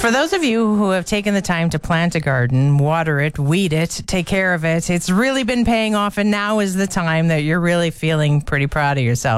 For those of you who have taken the time to plant a garden, water it, weed it, take care of it, it's really been paying off, and now is the time that you're really feeling pretty proud of yourself.